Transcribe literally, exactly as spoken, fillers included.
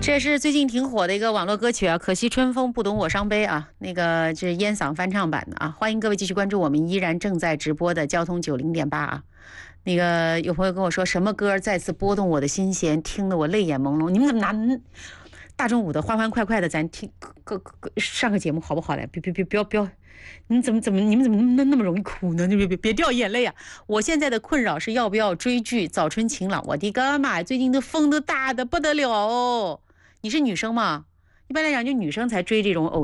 这是最近挺火的一个网络歌曲啊，可惜春风不懂我伤悲啊，那个这是烟嗓翻唱版的啊，欢迎各位继续关注我们依然正在直播的交通九零点八啊。那个有朋友跟我说，什么歌再次拨动我的心弦，听得我泪眼朦胧。你们怎么拿大中午的欢欢快快的，咱听个个上个节目好不好嘞？别别别不要不要，你怎么怎么你们怎么那那么容易哭呢？别别别掉眼泪啊！我现在的困扰是要不要追剧《早春晴朗》？我的个妈呀，最近的风都大的不得了。你是女生吗？一般来讲，就女生才追这种偶